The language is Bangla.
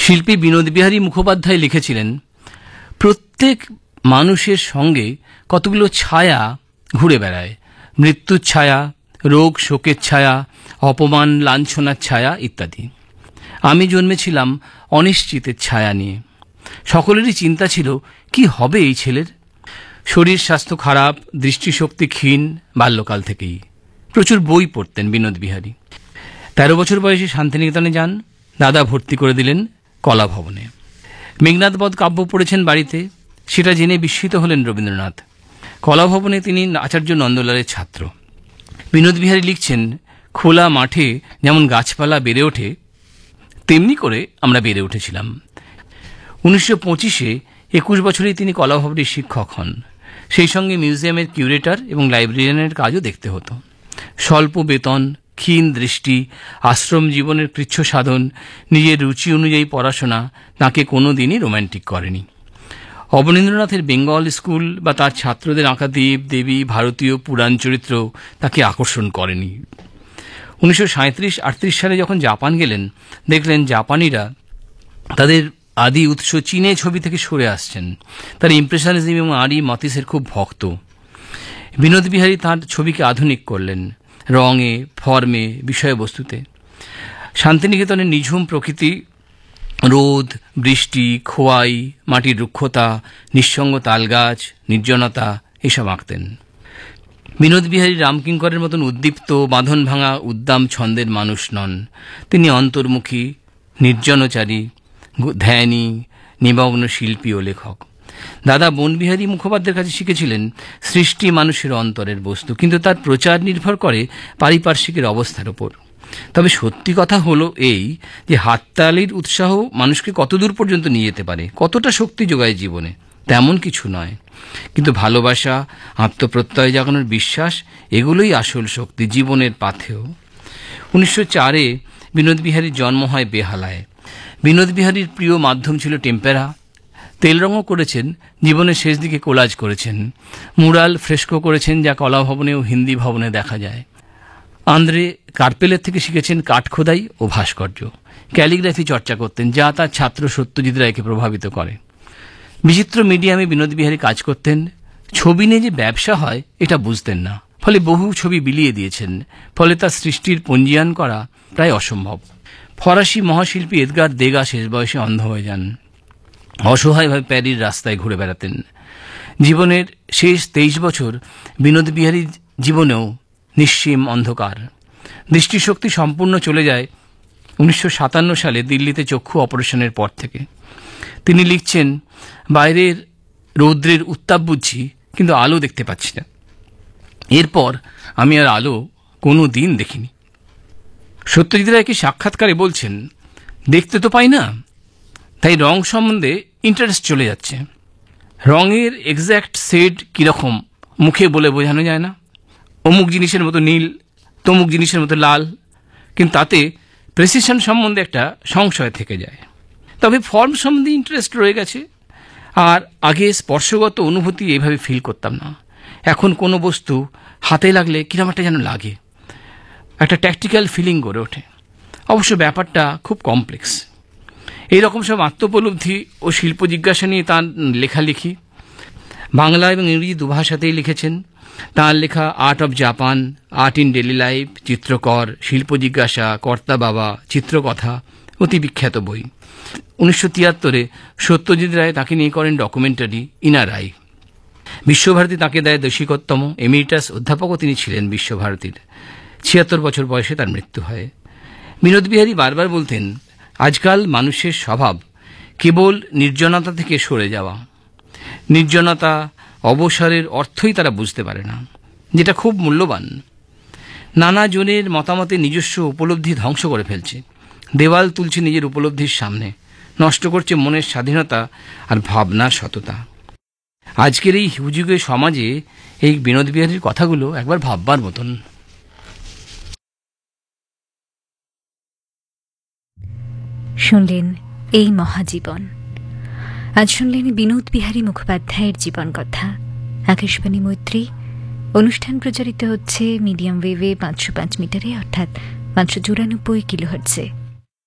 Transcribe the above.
শিল্পী বিনোদবিহারী মুখোপাধ্যায় লিখেছিলেন, প্রত্যেক মানুষের সঙ্গে কতগুলো ছায়া ঘুরে বেড়ায়, মৃত্যুর ছায়া, রোগ শোকের ছায়া, অপমান লাঞ্ছনার ছায়া ইত্যাদি। আমি জন্মেছিলাম অনিশ্চিতের ছায়া নিয়ে। সকলেরই চিন্তা ছিল কি হবে এই ছেলের। শরীর স্বাস্থ্য খারাপ, দৃষ্টিশক্তি ক্ষীণ বাল্যকাল থেকেই। প্রচুর বই পড়তেন বিনোদবিহারী। 13 বছর বয়সে শান্তিনিকেতনে যান। দাদা ভর্তি করে দিলেন কলা ভবনে। মেঘনাদবধ কাব্য পড়েছেন বাড়িতে, সেটা জেনে বিস্মিত হলেন রবীন্দ্রনাথ। কলা ভবনে তিনি আচার্য নন্দলালের ছাত্র। বিনোদবিহারী লিখছেন, খোলা মাঠে যেমন গাছপালা বেড়ে ওঠে তেমনি করে আমরা বেড়ে উঠেছিলাম। 1925-এ 21 বছরেই তিনি কলা ভবনের শিক্ষক হন। সেই সঙ্গে মিউজিয়ামের কিউরেটর এবং লাইব্রেরিয়ানের কাজও দেখতে হতো। স্বল্প বেতন, ক্ষীণ দৃষ্টি, আশ্রম জীবনের কৃচ্ছ সাধন, নিজের রুচি অনুযায়ী পড়াশোনা তাঁকে কোনো দিনই রোম্যান্টিক করেনি। অবনীন্দ্রনাথের বেঙ্গল স্কুল বা তার ছাত্রদের আঁকা দেব দেবী, ভারতীয় পুরাণ চরিত্র তাকে আকর্ষণ করেনি। 1937-38 সালে যখন জাপান গেলেন, দেখলেন জাপানিরা তাদের আদি উৎস চীনে ছবি থেকে সরে আসছেন। তার ইমপ্রেশনিজম এবং আরি মাতিসের খুব ভক্ত। বিনোদবিহারী তাঁর ছবিকে আধুনিক করলেন রঙে, ফর্মে, বিষয়বস্তুতে। শান্তিনিকেতনের নিঝুম প্রকৃতি, রোদ, বৃষ্টি, খোয়াই, মাটির রুক্ষতা, নিঃসঙ্গ তালগাছ, নির্জনতা এসব আঁকতেন। বিনোদবিহারী রামকিঙ্করের মতন উদ্দীপ্ত, বাঁধন ভাঙা, উদ্দাম ছন্দের মানুষ নন। তিনি অন্তর্মুখী, নির্জনচারী, ধ্যানী, নিমগ্ন শিল্পী ও লেখক। দাদা বনবিহারী মুখোপাধ্যায়ের কাছে শিখেছিলেন সৃষ্টি মানুষের অন্তরের বস্তু, কিন্তু তার প্রচার নির্ভর করে পারিপার্শ্বিকের অবস্থার উপর। তবে সত্যি কথা হলো এই যে হাততালির উৎসাহ মানুষকে কতদূর পর্যন্ত নিয়ে যেতে পারে, কতটা শক্তি যোগায় জীবনে, তেমন কিছু নয়। কিন্তু ভালোবাসা, আত্মপ্রত্যয় জাগানোর বিশ্বাস, এগুলোই আসল শক্তি জীবনের পাথেয়। 1904-এ বিনোদবিহারীর জন্ম হয় বেহালায়। বিনোদবিহারীর প্রিয় মাধ্যম ছিল টেম্পেরা। তেলরঙও করেছেন, জীবনের শেষ দিকে কোলাজ করেছেন, মুরাল ফ্রেস্কো করেছেন, যা কলা ভবনে ও হিন্দি ভবনে দেখা যায়। আন্দ্রে কার্পেলের থেকে শিখেছেন কাঠখোদাই ও ভাস্কর্য। ক্যালিগ্রাফি চর্চা করতেন, যা তার ছাত্র সত্যজিৎ রায়কে প্রভাবিত করে। বিচিত্র মিডিয়ামে বিনোদবিহারী কাজ করতেন। ছবি নিয়ে যে ব্যবসা হয় এটা বুঝতেন না, ফলে বহু ছবি বিলিয়ে দিয়েছেন। ফলে তার সৃষ্টির পঞ্জীয়ন করা প্রায় অসম্ভব। ফরাসি মহাশিল্পী এদগার দেগা শেষ বয়সে অন্ধ হয়ে যান। অসহায়ভাবে প্যারির রাস্তায় ঘুরে বেড়াতেন। জীবনের শেষ 23 বছর বিনোদবিহারীর জীবনেও নিঃসীম অন্ধকার। দৃষ্টিশক্তি সম্পূর্ণ চলে যায় 1957 সালে দিল্লিতে চক্ষু অপারেশনের পর থেকে। তিনি লিখছেন, বাইরের রৌদ্রের উত্তাপ বুঝছি, কিন্তু আলো দেখতে পাচ্ছি না। এরপর আমি আর আলো কোনো দিন দেখিনি। সত্যজিৎ রায়কে সাক্ষাৎকারে বলছেন, দেখতে তো পাই না, তাই রং সম্বন্ধে ইন্টারেস্ট চলে যাচ্ছে। রঙের এক্স্যাক্ট শেড কীরকম মুখে বলে বোঝানো যায় না। অমুক জিনিসের মতো নীল, তমুক জিনিসের মতো লাল, কিন্তু তাতে প্রেসিশন সম্বন্ধে একটা সংশয় থেকে যায়। তবে ফর্ম সম্বন্ধে ইন্টারেস্ট রয়ে গেছে। আর আগে স্পর্শগত অনুভূতি এইভাবে ফিল করতাম না। এখন কোনো বস্তু হাতে লাগলে কিরম একটা যেন লাগে, একটা ট্যাকটিক্যাল ফিলিং গড়ে ওঠে। অবশ্য ব্যাপারটা খুব কমপ্লেক্স। এইরকম সব আত্মোপলব্ধি ও শিল্প জিজ্ঞাসা নিয়ে তাঁর লেখালেখি। বাংলা এবং ইংরেজি দুভাষাতেই লিখেছেন। তাঁর লেখা art of Japan, art in daily life, চিত্রকর, শিল্প জিজ্ঞাসা, কর্তা বাবা, চিত্রকথা অতি বিখ্যাত বই। 1973-এ সত্যজিৎ রায় তাকে নিয়ে করেন ডকুমেন্টারি ইনার আই। বিশ্বভারতী তাকে দেয় দশিকোত্তম এমিরিটাস অধ্যাপকও তিনি ছিলেন বিশ্বভারতীর। 76 বছর বয়সে তার মৃত্যু হয়। বিনোদবিহারী বারবার বলতেন, আজকাল মানুষের স্বভাব কেবল নির্জনতা থেকে সরে যাওয়া। নির্জনতা, অবসরের অর্থই তারা বুঝতে পারে না, যেটা খুব মূল্যবান। নানা জনের মতামতে নিজস্ব উপলব্ধি ধ্বংস করে ফেলছে, দেওয়াল তুলছে নিজের উপলব্ধির সামনে, নষ্ট করছে মনের স্বাধীনতা আর ভাবনার সততা। আজকের এই হুযুগে সমাজে এই বিনোদবিহারীর কথাগুলো একবার ভাববার মতন। শুনলেন এই মহাজীবন। আজ শুনলেন বিনোদবিহারী মুখোপাধ্যায়ের জীবন কথা। আকাশবাণী মৈত্রী অনুষ্ঠান প্রচারিত হচ্ছে মিডিয়াম ওয়েভে 505 মিটারে, অর্থাৎ 594 কিলোহার্টজে।